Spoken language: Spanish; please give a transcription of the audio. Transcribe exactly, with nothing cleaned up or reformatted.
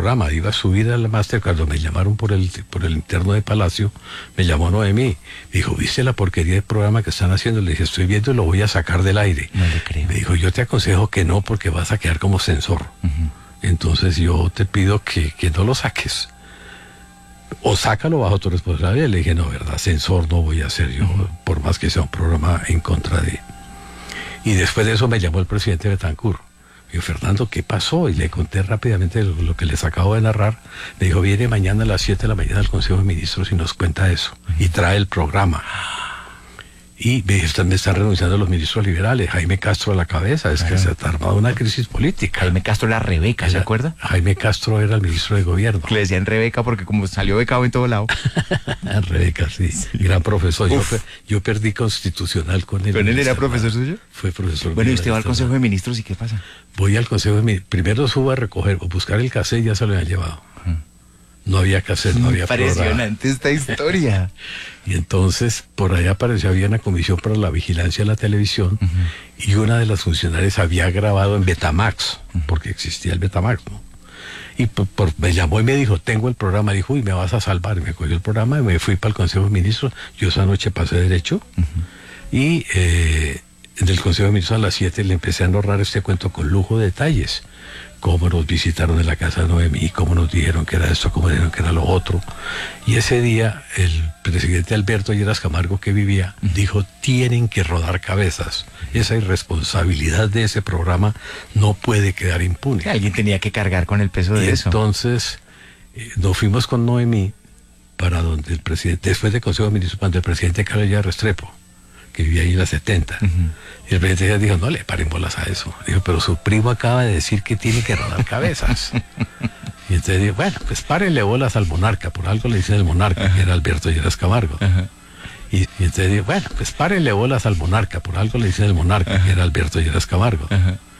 programa, iba a subir al máster. Cuando me llamaron por el por el interno de Palacio, me llamó Noemí, me dijo, ¿viste la porquería de programa que están haciendo? Le dije, estoy viendo y lo voy a sacar del aire. No le creo. Me dijo, yo te aconsejo que no, porque vas a quedar como censor. Uh-huh. Entonces yo te pido que, que no lo saques. O sácalo bajo tu responsabilidad. Le dije, no, verdad, censor no voy a ser yo, uh-huh. por más que sea un programa en contra de... Y después de eso me llamó el presidente Betancur. Me dijo, Fernando, ¿qué pasó? Y le conté rápidamente lo, lo que les acabo de narrar. Me dijo, viene mañana a las siete de la mañana al Consejo de Ministros y nos cuenta eso. Uh-huh. Y trae el programa. Y me, están, me están renunciando los ministros liberales, Jaime Castro a la cabeza, es claro. que se ha armado una crisis política. Jaime Castro era Rebeca, ¿se acuerda? Jaime Castro era el ministro de gobierno. Le decían Rebeca porque como salió becado en todo lado. Rebeca, sí, sí, gran profesor. Yo, yo perdí constitucional con él. ¿Con él era profesor suyo? Fue profesor. Bueno, ¿y usted va al Consejo de Ministros y qué pasa? Voy al Consejo de Ministros, primero subo a recoger, a buscar el cassette y ya se lo habían llevado. Hmm. No había cassette, no había programa. Impresionante esta historia. Y entonces por ahí apareció, había una comisión para la vigilancia de la televisión, uh-huh. y una de las funcionarias había grabado en Betamax, uh-huh. porque existía el Betamax, ¿no? Y por, por, me llamó y me dijo, tengo el programa, dijo, uy, me vas a salvar. Y me cogió el programa y me fui para el Consejo de Ministros. Yo esa noche pasé derecho, uh-huh. y eh, en el Consejo de Ministros a las siete le empecé a narrar este cuento con lujo de detalles. Cómo nos visitaron en la casa de Noemí, cómo nos dijeron que era esto, cómo dijeron que era lo otro. Y ese día el presidente Alberto Lleras Camargo, que vivía, uh-huh. dijo, tienen que rodar cabezas. Esa irresponsabilidad de ese programa no puede quedar impune. Alguien tenía que cargar con el peso de y eso. Entonces eh, nos fuimos con Noemí para donde el presidente, después del Consejo de Ministros, cuando el presidente Carlos Lleras Restrepo, que vivía ahí en la setenta. Uh-huh. Y el presidente dijo, no le paren bolas a eso. Dijo, pero su primo acaba de decir que tiene que rodar cabezas. Y entonces dijo, bueno, pues párenle bolas al monarca. Por algo le dicen el monarca, uh-huh. que era Alberto Lleras Camargo. Uh-huh. Y, y entonces dijo, bueno, pues párenle bolas al monarca. Por algo le dicen el monarca, uh-huh. que era Alberto Lleras Camargo. Uh-huh.